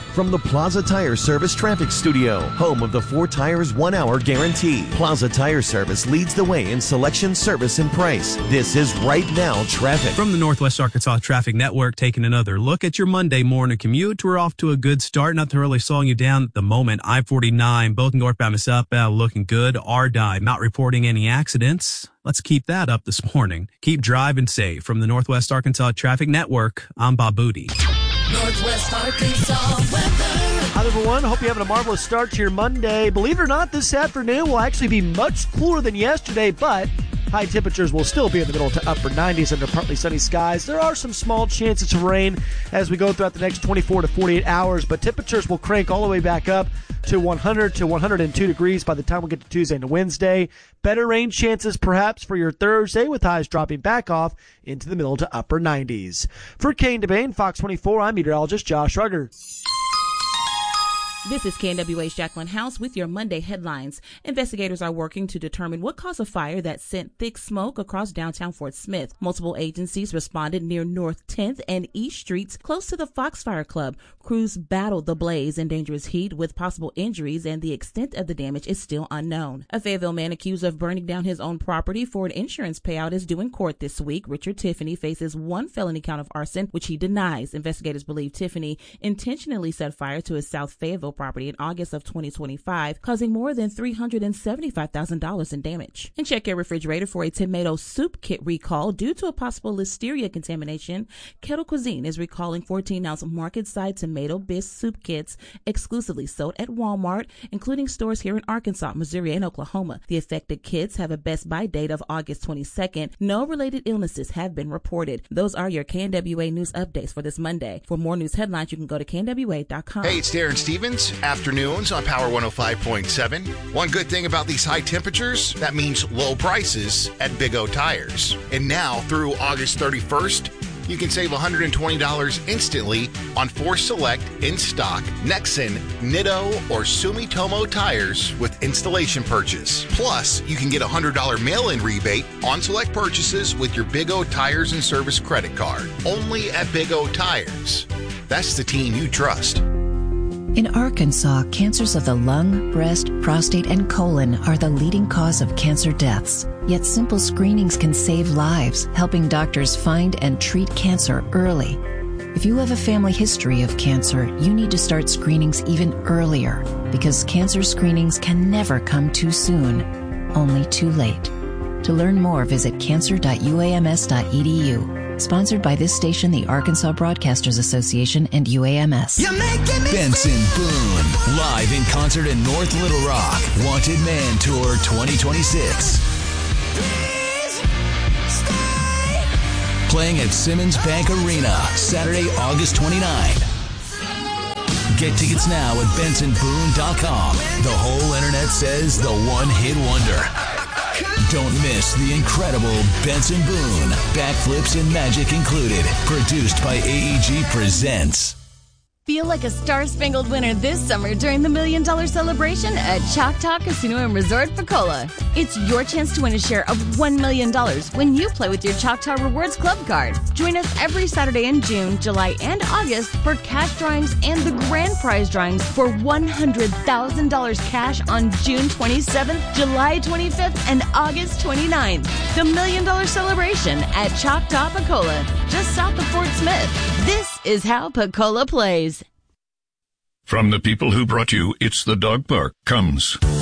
from the Plaza Tire Service Traffic Studio, home of the 4 Tires 1 Hour Guarantee. Plaza Tire Service leads the way in selection, service, and price. This is Right Now Traffic. From the Northwest Arkansas Traffic Network, taking another look at your Monday morning commute. We're off to a good start, nothing really slowing you down at the moment. I-49, both northbound and southbound, looking good. RDI, not reporting any accidents. Let's keep that up this morning. Keep driving safe. From the Northwest Arkansas Traffic Network, I'm Bob Booty. Northwest Arkansas weather. Hi, everyone. Hope you're having a marvelous start to your Monday. Believe it or not, this afternoon will actually be much cooler than yesterday, but high temperatures will still be in the middle to upper 90s under partly sunny skies. There are some small chances of rain as we go throughout the next 24 to 48 hours, but temperatures will crank all the way back up to 100 to 102 degrees by the time we get to Tuesday and Wednesday. Better rain chances perhaps for your Thursday, with highs dropping back off into the middle to upper 90s. For Kane DeBane, Fox 24, I'm meteorologist Josh Rugger. This is KNWA's Jacqueline House with your Monday headlines. Investigators are working to determine what caused a fire that sent thick smoke across downtown Fort Smith. Multiple agencies responded near North 10th and East Streets close to the Foxfire Club. Crews battled the blaze in dangerous heat with possible injuries, and the extent of the damage is still unknown. A Fayetteville man accused of burning down his own property for an insurance payout is due in court this week. Richard Tiffany faces 1 felony count of arson, which he denies. Investigators believe Tiffany intentionally set fire to his South Fayetteville property in August of 2025, causing more than $375,000 in damage. And check your refrigerator for a tomato soup kit recall due to a possible listeria contamination. Kettle Cuisine is recalling 14-ounce market-side tomato bisque soup kits exclusively sold at Walmart, including stores here in Arkansas, Missouri, and Oklahoma. The affected kits have a best buy date of August 22nd. No related illnesses have been reported. Those are your KNWA news updates for this Monday. For more news headlines, you can go to knwa.com. Hey, it's Darren Stevens. Afternoons on Power 105.7. One good thing about these high temperatures, that means low prices at Big O Tires. And now through August 31st, you can save $120 instantly on 4 select in-stock Nexen, Nitto, or Sumitomo tires with installation purchase. Plus, you can get a $100 mail-in rebate on select purchases with your Big O Tires and Service credit card. Only at Big O Tires. That's the team you trust. In Arkansas, cancers of the lung, breast, prostate, and colon are the leading cause of cancer deaths. Yet simple screenings can save lives, helping doctors find and treat cancer early. If you have a family history of cancer, you need to start screenings even earlier, because cancer screenings can never come too soon, only too late. To learn more, visit cancer.uams.edu. Sponsored by this station, the Arkansas Broadcasters Association, and UAMS. Benson Boone, live in concert in North Little Rock. Wanted Man Tour 2026. Playing at Simmons Bank Arena, Saturday, August 29. Get tickets now at bensonboone.com. The whole internet says the one-hit wonder. Don't miss the incredible Benson Boone. Backflips and magic included. Produced by AEG Presents. Feel like a star-spangled winner this summer during the $1 Million Celebration at Choctaw Casino and Resort Picola. It's your chance to win a share of $1 million when you play with your Choctaw Rewards Club card. Join us every Saturday in June, July, and August for cash drawings and the grand prize drawings for $100,000 cash on June 27th, July 25th, and August 29th. The $1 Million Celebration at Choctaw Picola, just south of Fort Smith. This is how Picola plays. From the people who brought you It's the Dog Park comes